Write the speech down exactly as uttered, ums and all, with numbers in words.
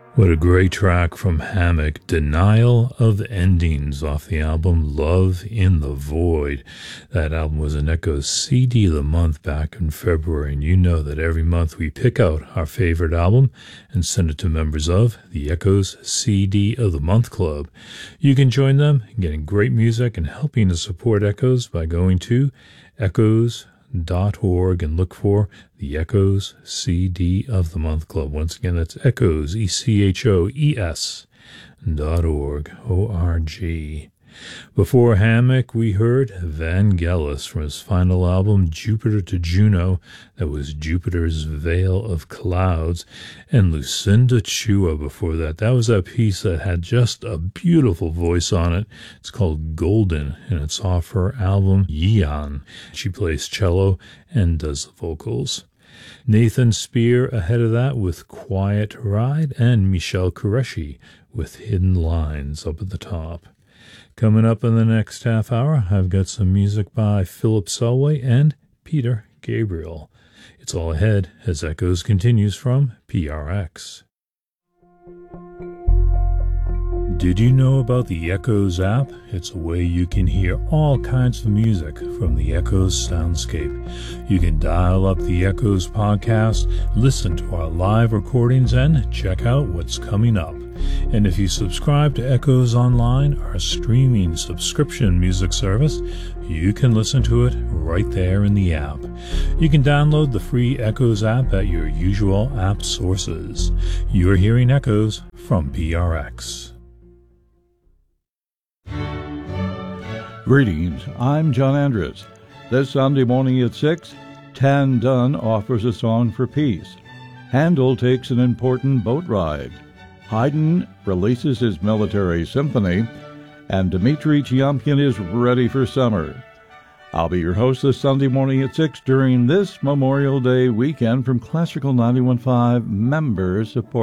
What a great track from Hammock, Denial of Endings, off the album Love in the Void. That album was an Echoes C D of the month back in February, and you know that every month we pick out our favorite album and send it to members of the Echoes C D of the Month Club. You can join them in getting great music and helping to support Echoes by going to echoes dot org and look for the Echoes C D of the Month Club. Once again, that's Echoes, E C H O E S dot org, O R G. Before Hammock, we heard Vangelis from his final album, Jupiter to Juno. That was Jupiter's Veil of Clouds. And Lucinda Chua before that. That was that piece that had just a beautiful voice on it. It's called Golden, and it's off her album, Yeon. She plays cello and does the vocals. Nathan Spear ahead of that with Quiet Ride, and Michelle Qureshi with Hidden Lines up at the top. Coming up in the next half hour, I've got some music by Philip Selway and Peter Gabriel. It's all ahead as Echoes continues from P R X. Did you know about the Echoes app? It's a way you can hear all kinds of music from the Echoes soundscape. You can dial up the Echoes podcast, listen to our live recordings, and check out what's coming up. And if you subscribe to Echoes Online, our streaming subscription music service, you can listen to it right there in the app. You can download the free Echoes app at your usual app sources. You're hearing Echoes from P R X. Greetings, I'm John Andres. This Sunday morning at six, Tan Dun offers a song for peace. Handel takes an important boat ride. Haydn releases his military symphony, and Dmitri Tiomkin is ready for summer. I'll be your host this Sunday morning at six during this Memorial Day weekend from Classical ninety-one point five Member Support.